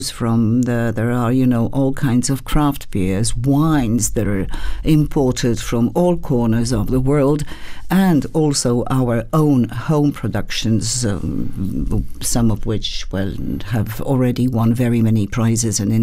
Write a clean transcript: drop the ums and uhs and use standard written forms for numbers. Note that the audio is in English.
There are, all kinds of craft beers, wines that are imported from all corners of the world, and also our own home productions, some of which, have already won very many prizes and